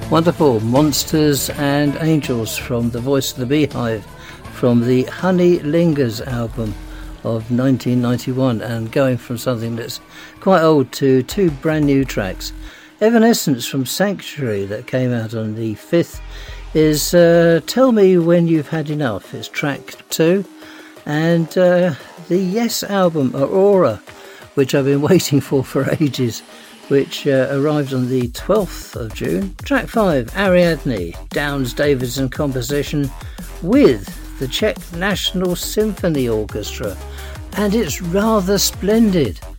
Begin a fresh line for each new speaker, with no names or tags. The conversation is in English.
Wonderful. Monsters and Angels from The Voice of the Beehive from the Honey Lingers album of 1991, and going from something that's quite old to two brand new tracks. Evanescence from Sanctuary that came out on the 5th is Tell Me When You've Had Enough. It's track 2. And the Yes album Aurora, which I've been waiting for ages, which arrived on the 12th of June. Track 5, Ariadne, Downes Davidson composition with the Czech National Symphony Orchestra, and it's rather splendid.